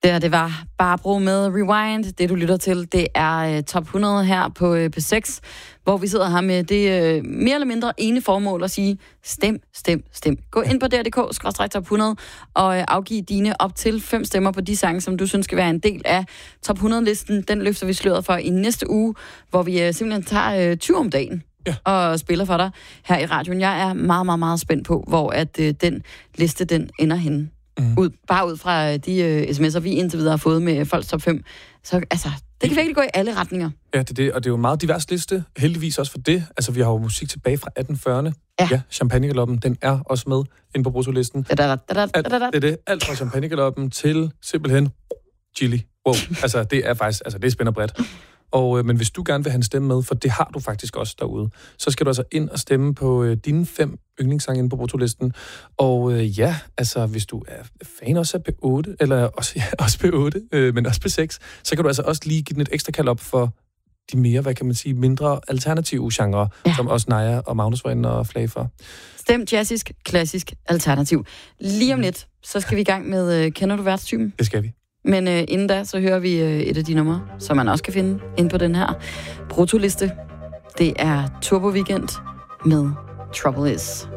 Det var Barbro med Rewind. Det, du lytter til, det er top 100 her på P6, hvor vi sidder her med det mere eller mindre ene formål at sige, stem. Gå ind på dr.dk/top 100 og afgiv dine op til 5 stemmer på de sange, som du synes skal være en del af top 100-listen. Den løfter vi sløret for i næste uge, hvor vi simpelthen tager 20 om dagen. Ja. Og spiller for dig her i radioen. Jeg er meget, meget, meget spændt på, hvor at den liste, den ender henne. Bare ud fra de sms'er, vi indtil videre har fået med folks top 5. Så altså, det kan virkelig gå i alle retninger. Ja, det er det, og det er jo en meget divers liste. Heldigvis også for det. Altså, vi har jo musik tilbage fra 1840'erne. Ja, Champagnegaloppen, den er også med inde på bruttolisten. Det er det. Alt fra Champagnegaloppen til simpelthen Chili. Wow, altså det er faktisk, altså det spænder bredt. Men hvis du gerne vil have en stemme med, for det har du faktisk også derude, så skal du altså ind og stemme på dine 5 yndlingssange inde på bruttolisten. Og altså hvis du er fan også af P8, eller også P8, men også P6, så kan du altså også lige give den et ekstra kald op for de mere, hvad kan man sige, mindre alternative genrer, som også Naja og Magnus var inde og flage for. Stem jazzisk, klassisk, alternativ. Lige om lidt, så skal vi i gang med Kender du værtstypen? Det skal vi. Men inden da, så hører vi et af de numre, som man også kan finde inde på den her bruttoliste. Det er Turbo Weekend med Trouble Is.